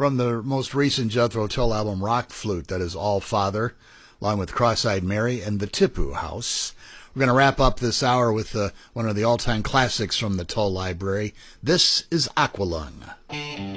from the most recent Jethro Tull album, Rock Flute, that is All Father, along with Cross-Eyed Mary and the Tipu House. We're going to wrap up this hour with one of the all-time classics from the Tull Library. This is Aqualung.